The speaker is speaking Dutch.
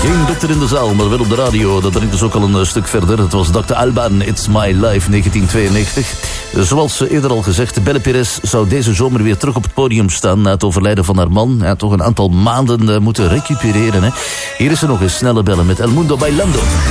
Geen dokter in de zaal, maar wel op de radio. Dat brengt dus ook al een stuk verder. Het was Dr. Alban, It's My Life, 1992. Zoals eerder al gezegd, Belle Perez zou deze zomer weer terug op het podium staan na het overlijden van haar man. Ja, toch een aantal maanden moeten recupereren. Hè. Hier is ze nog eens, snelle bellen met El Mundo Bailando.